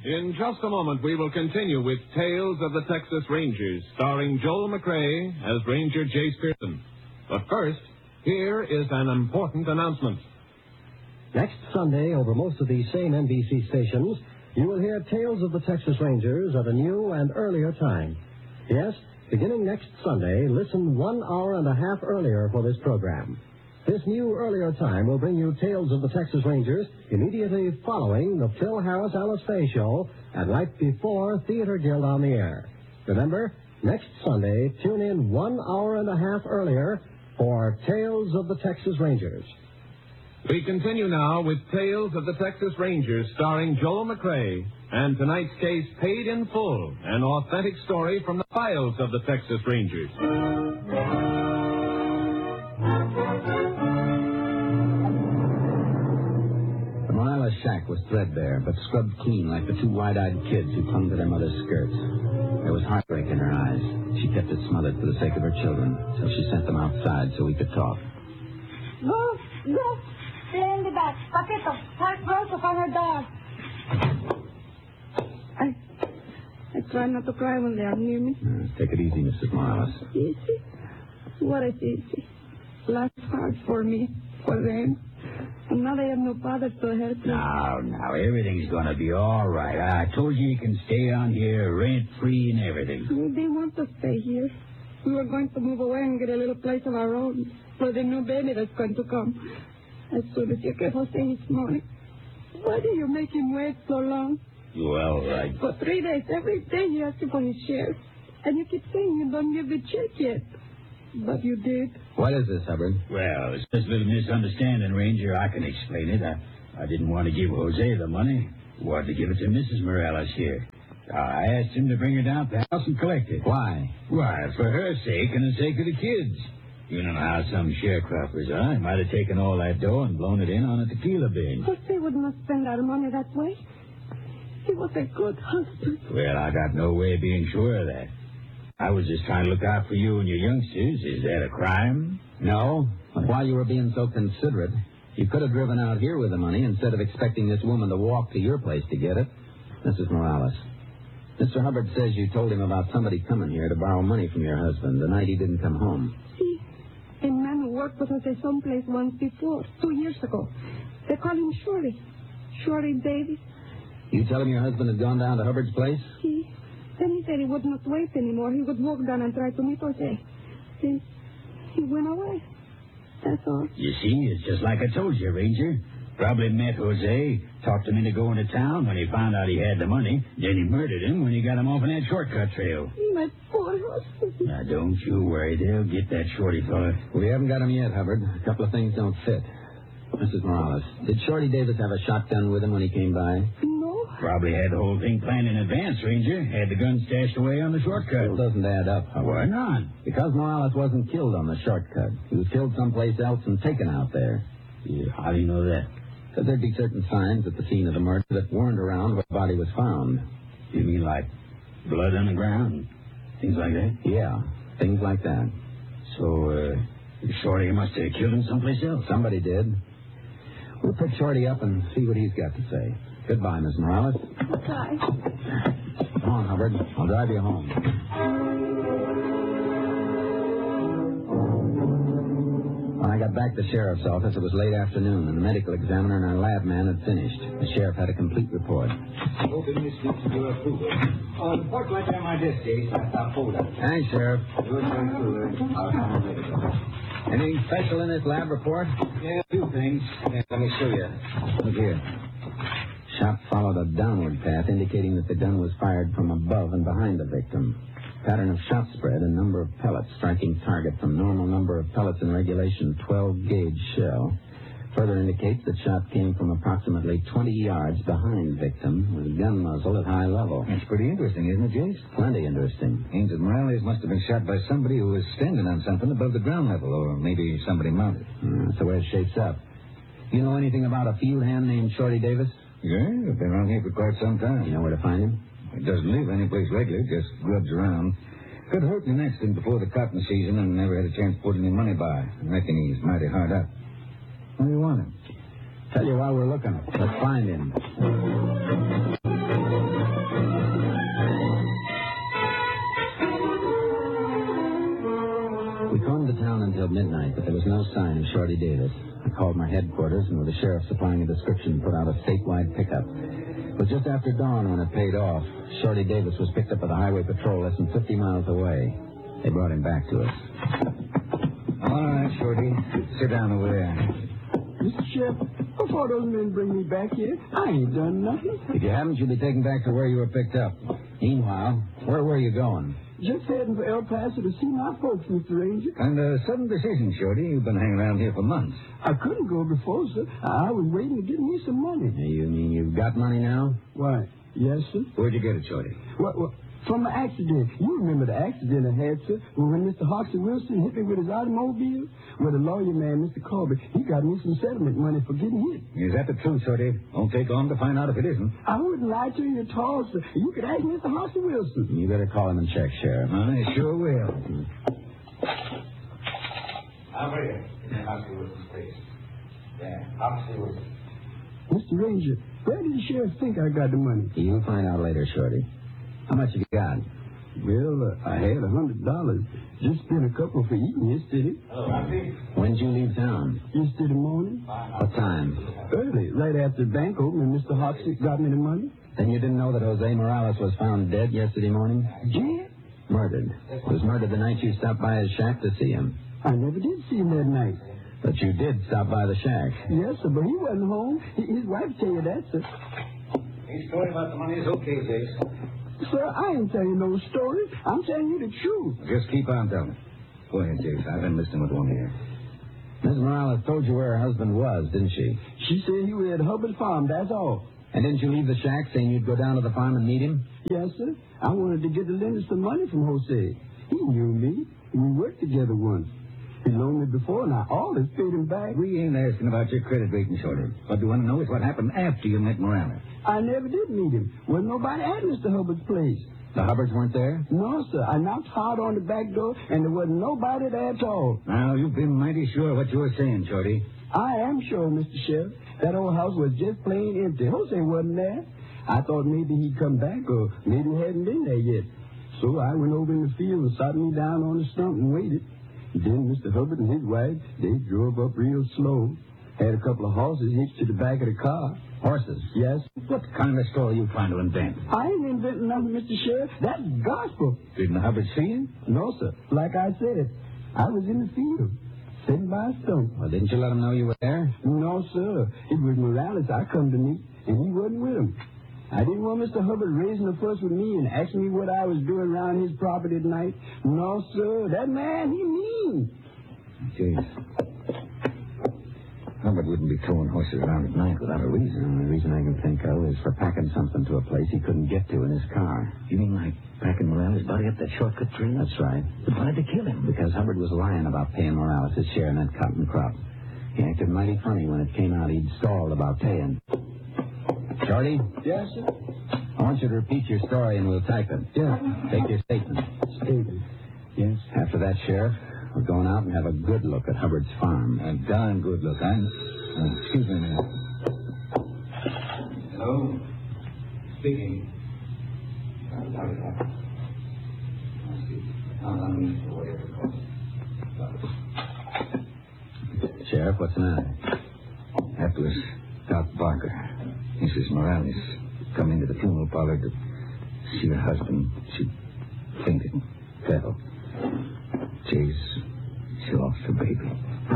In just a moment, we will continue with Tales of the Texas Rangers, starring Joel McRae as Ranger Jace Pearson. But first, here is an important announcement. Next Sunday, over most of these same NBC stations, you will hear Tales of the Texas Rangers at a new and earlier time. Yes, beginning next Sunday, listen 1 hour and a half earlier for this program. This new earlier time will bring you Tales of the Texas Rangers immediately following the Phil Harris-Alice Faye show and right before Theater Guild on the air. Remember, next Sunday, tune in 1 hour and a half earlier for Tales of the Texas Rangers. We continue now with Tales of the Texas Rangers, starring Joel McRae, and tonight's case, Paid in Full, an authentic story from the files of the Texas Rangers. Morales' shack was threadbare, but scrubbed clean like the two wide-eyed kids who clung to their mother's skirts. There was heartbreak in her eyes. She kept it smothered for the sake of her children, so she sent them outside so we could talk. Go! Stay in the back. Paquito, help Rosa find her dog. I try not to cry when they are near me. Take it easy, Mrs. Morales. Easy? What is easy? Life's hard for me, for them. And now they have no father to help me. Now, everything's going to be all right. I told you can stay on here rent-free and everything. They want to stay here. We were going to move away and get a little place of our own for the new baby that's going to come. As soon as you get Jose this morning. Why do you make him wait so long? Well, For 3 days, every day he asks you for his share. And you keep saying you don't give the check yet. But you did. What is this, Hubbard? Well, it's just a little misunderstanding, Ranger. I can explain it. I didn't want to give Jose the money. I wanted to give it to Mrs. Morales here. I asked him to bring her down to the house and collect it. Why? Why, for her sake and the sake of the kids. You know how some sharecroppers are. He might have taken all that dough and blown it in on a tequila binge. Jose would not spend our money that way. He was a good husband. Well, I got no way of being sure of that. I was just trying to look out for you and your youngsters. Is that a crime? No. But while you were being so considerate, you could have driven out here with the money instead of expecting this woman to walk to your place to get it. Mrs. Morales, Mr. Hubbard says you told him about somebody coming here to borrow money from your husband the night he didn't come home. See, a man who worked with us at someplace once before, 2 years ago. They call him Shorty. Shorty Davis. You tell him your husband had gone down to Hubbard's place? Then he said he would not wait anymore. He would walk down and try to meet Jose. Then he went away. That's all. You see, it's just like I told you, Ranger. Probably met Jose, talked him into going to town when he found out he had the money. Then he murdered him when he got him off on that shortcut trail. My poor husband. Now, don't you worry. They'll get that Shorty fella. We haven't got him yet, Hubbard. A couple of things don't fit. Mrs. Morales, did Shorty Davis have a shotgun with him when he came by? No. Probably had the whole thing planned in advance, Ranger. Had the gun stashed away on the shortcut. It doesn't add up, Hubbard. Why not? Because Morales wasn't killed on the shortcut. He was killed someplace else and taken out there. Yeah, how do you know that? Because there'd be certain signs at the scene of the murder that weren't around where the body was found. You mean like blood on the ground? Things like that? Yeah, things like that. So, Shorty must have killed him someplace else. Somebody did. We'll pick Shorty up and see what he's got to say. Goodbye, Miss Morales. Goodbye. Come on, Hubbard. I'll drive you home. When I got back to the sheriff's office, it was late afternoon, and the medical examiner and our lab man had finished. The sheriff had a complete report. Open this sheet to your approval. The report right there on my desk, Jace. I'll hold it. Thanks, Sheriff. Yours very truly. I'll come later. Anything special in this lab report? Yeah, a few things. Yeah, let me show you. Look here. Shot followed a downward path, indicating that the gun was fired from above and behind the victim. Pattern of shot spread and number of pellets striking target from normal number of pellets in regulation 12-gauge shell. Further indicates that shot came from approximately 20 yards behind victim with gun muzzle at high level. That's pretty interesting, isn't it, Jace? Plenty interesting. Means that Morales must have been shot by somebody who was standing on something above the ground level, or maybe somebody mounted. That's the way it shapes up. You know anything about a field hand named Shorty Davis? Yeah, I've been around here for quite some time. You know where to find him? He doesn't live anyplace regular, just grubs around. Got hurt in an accident before the cotton season and never had a chance to put any money by. I reckon he's mighty hard up. What do you want him? Tell you while we're looking. Let's find him. midnight, but there was no sign of Shorty Davis. I called my headquarters, and with the sheriff supplying a description, put out a statewide pickup. It was just after dawn when it paid off. Shorty Davis was picked up by the highway patrol less than 50 miles away. They brought him back to us. All right, Shorty. Sit down over there. Mr. Sheriff, before those men bring me back here, I ain't done nothing. If you haven't, you'll be taken back to where you were picked up. Meanwhile, where were you going? Just heading for El Paso to see my folks, Mr. Ranger. And a sudden decision, Shorty. You've been hanging around here for months. I couldn't go before, sir. I was waiting to get me some money. You mean you've got money now? Why, yes, sir. Where'd you get it, Shorty? Well, from an accident. You remember the accident I had, sir, when Mr. Hoxie Wilson hit me with his automobile? Well, the lawyer man, Mr. Colby, he got me some settlement money for getting hit. Is that the truth, Shorty? Won't take long to find out if it isn't. I wouldn't lie to you at all, sir. You could ask Mr. Hoxie Wilson. You better call him and check, Sheriff. I sure will. Over here. Hoxie Wilson's place. Yeah, Hoxie Wilson. Mr. Ranger, where did the sheriff think I got the money? You'll find out later, Shorty. How much have you got? Well, I had $100. Just spent a couple for eating yesterday. Hello, Roxy. When did you leave town? Yesterday morning. What time? Early, right after the bank opened, and Mr. Hoxie got me the money. Then you didn't know that Jose Morales was found dead yesterday morning? Dead? Murdered. He was murdered the night you stopped by his shack to see him. I never did see him that night. But you did stop by the shack. Yes, sir, but he wasn't home. His wife tell you that, sir. His story about the money is okay, Jace. Sir, I ain't telling you no story. I'm telling you the truth. Just keep on telling. Go ahead, Jace. I've been listening with one ear. Miss Morales told you where her husband was, didn't she? She said he was at Hubbard Farm, that's all. And didn't you leave the shack saying you'd go down to the farm and meet him? Yes, sir. I wanted to get the lender some money from Jose. He knew me. We worked together once. He loaned me before, and I always paid him back. We ain't asking about your credit rating, Shorty. What we want to know is what happened after you met Morales. I never did meet him. Wasn't nobody at Mr. Hubbard's place. The Hubbards weren't there? No, sir. I knocked hard on the back door, and there wasn't nobody there at all. Now, you've been mighty sure what you were saying, Shorty. I am sure, Mr. Sheriff. That old house was just plain empty. Jose wasn't there. I thought maybe he'd come back, or maybe he hadn't been there yet. So I went over in the field and sat me down on the stump and waited. Then Mr. Hubbard and his wife, they drove up real slow. Had a couple of horses hitched to the back of the car. Horses? Yes. What kind of story you trying to invent? I ain't inventing nothing, Mr. Sheriff. That's gospel. Didn't the Hubbard see you? No, sir. Like I said, I was in the field, sitting by a stump. Well, didn't you let him know you were there? No, sir. It was Morales I come to meet, and he wasn't with him. I didn't want Mr. Hubbard raising a fuss with me and asking me what I was doing around his property at night. No, sir. That man, he mean. Jeez. Hubbard wouldn't be towing horses around at night without a reason. The only reason I can think of is for packing something to a place he couldn't get to in his car. You mean like packing Morales' body up that shortcut tree? That's right. But why'd they kill him? Because Hubbard was lying about paying Morales his share in that cotton crop. He acted mighty funny when it came out he'd stalled about paying. Shorty? Yes, sir? I want you to repeat your story and we'll type it. Yeah. Take your statement. Statement. Yes. After that, Sheriff, we're going out and have a good look at Hubbard's farm. A darn good look, huh? Excuse me a minute. Hello? Speaking. Sheriff, what's the matter? That was Doc Barker. Mrs. Morales come into the funeral parlor to see her husband. She fainted and fell. Jay's, she lost her baby.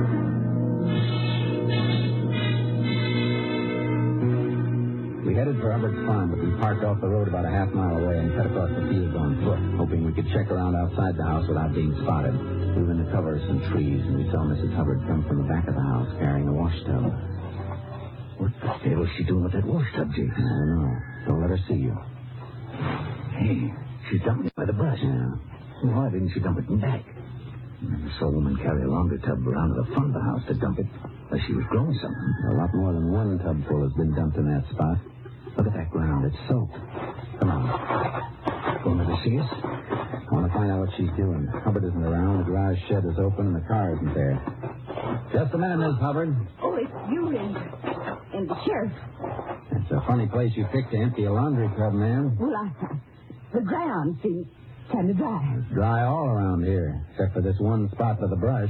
We headed for Hubbard's farm, but we parked off the road about a half mile away and cut across the field on foot, hoping we could check around outside the house without being spotted. We were in the cover of some trees, and we saw Mrs. Hubbard come from the back of the house carrying a wash tub. What the hell is she doing with that wash tub, Jay? I don't know. Don't let her see you. Hey, she's dumping it by the brush. Yeah. Why didn't she dump it in back? I saw a woman carry a longer tub around to the front of the house to dump it, like she was growing something. A lot more than one tub full has been dumped in that spot. Look at that ground. It's soaked. Come on. Going to see us? I want to find out what she's doing. Hubbard isn't around. The garage shed is open, and the car isn't there. Just a minute, Miss Hubbard. Oh, it's you and the sheriff. It's a funny place you picked to empty a laundry tub, ma'am. Well, the ground seems kind of dry. It's dry all around here, except for this one spot with the brush.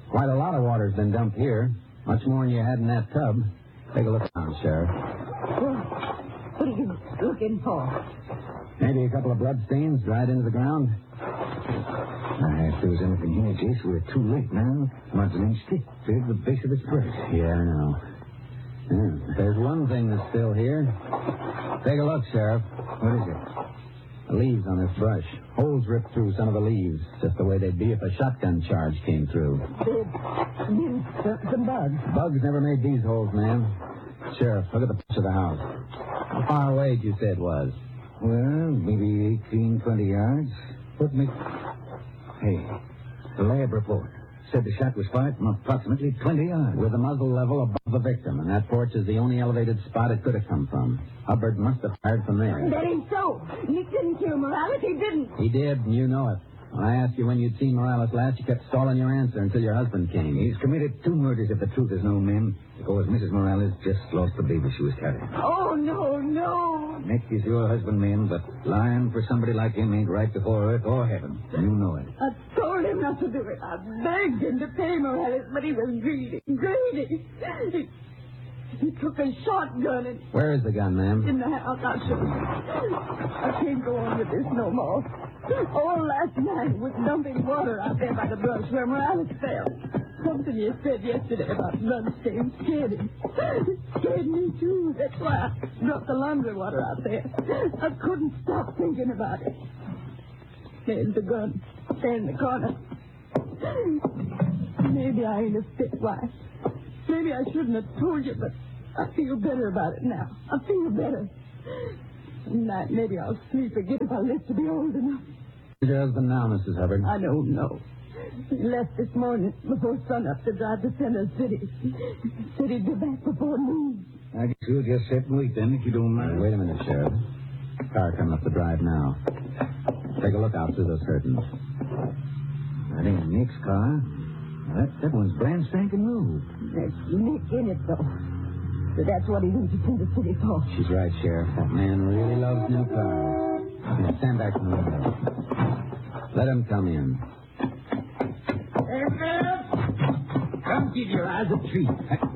Quite a lot of water's been dumped here. Much more than you had in that tub. Take a look around, Sheriff. What are you looking for? Maybe a couple of bloodstains dried into the ground. If there was anything here, Jace, we're too late now. Marceline stick to the base of its breast. Yeah, I know. Yeah. There's one thing that's still here. Take a look, Sheriff. What is it? The leaves on this brush. Holes ripped through some of the leaves, just the way they'd be if a shotgun charge came through. Some bugs. Bugs never made these holes, ma'am. Sheriff, look at the pitch of the house. How far away did you say it was? Well, maybe 18, 20 yards. What makes... Hey, the lab report said the shot was fired from approximately 20 yards. With the muzzle level above the victim, and that porch is the only elevated spot it could have come from. Hubbard must have fired from there. That ain't so. Nick didn't kill Morales. He didn't. He did, and you know it. When I asked you when you'd seen Morales last, you kept stalling your answer until your husband came. He's committed 2 murders if the truth is known, ma'am. Because Mrs. Morales just lost the baby she was carrying. Oh, no. Nick is your husband, ma'am, but lying for somebody like him ain't right before earth or heaven. You know it. I told him not to do it. I begged him to pay Morales, but he was greedy. He took a shotgun and... Where is the gun, ma'am? In the house. I'll show you. I can't go on with this no more. All last night was dumping water out there by the brush where Morales fell. Something you said yesterday about bloodstains scared him. It scared me, too. That's why I dropped the laundry water out there. I couldn't stop thinking about it. There's the gun. There in the corner. Maybe I ain't a fit wife. Maybe I shouldn't have told you, but I feel better about it now. I feel better. Tonight, maybe I'll sleep again if I live to be old enough. Where's your husband now, Mrs. Hubbard? I don't know. He left this morning before sunup to drive to Center City. Said he'd be back before noon. I guess we'll just sit and wait then, if you don't mind. Wait a minute, Sheriff. Car coming up the drive now. Take a look out through those curtains. That ain't Nick's car. That one's brand spanking new. There's Nick in it, though. So that's what he went to Center City for. She's right, Sheriff. That man really loves new cars. Now, stand back from the window. Let him come in. Hey, Philip! Come give your eyes a treat.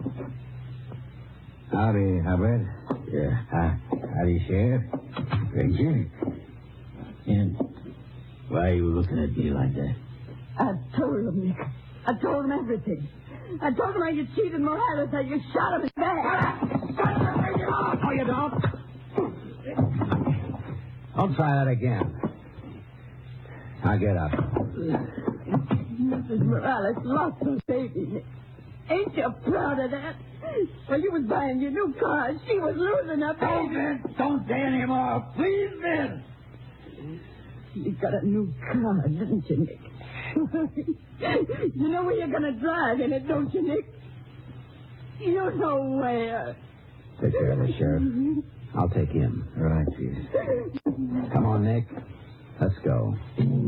Howdy, Hubbard. Yeah. Howdy, Sheriff. Ranger. And why are you looking at me like that? I told him, Nick. I told him everything. I told him how you cheated Morales, how you shot him in the back. No, you don't. Don't try that again. Now get up. Mrs. Morales lost her baby, Nick. Ain't you proud of that? When you was buying your new car, she was losing her baby. Don't say any more. Please, Vince. You got a new car, didn't you, Nick? You know where you're going to drive in it, don't you, Nick? You know where. Take care of it, Sheriff. I'll take him. Right, please. Come on, Nick. Let's go.